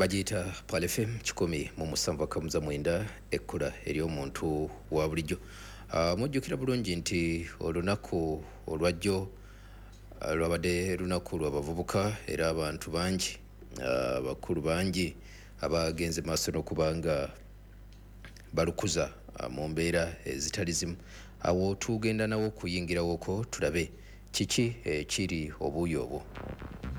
bagiyita Pal FM 107.9 ekkula ery'omuntu wa bulijjo. Mujjukira bulungi nti olunaku olwajjo lwabadde lunaku lw'abavubuka era abantu bangi bakulu bangi abagenze maaso n'okuba nga balukuza mu mbeera ezitali zimu. Awo tugenda nawo okuyingirawo tulabe kiki ekiri obuuyi obwo.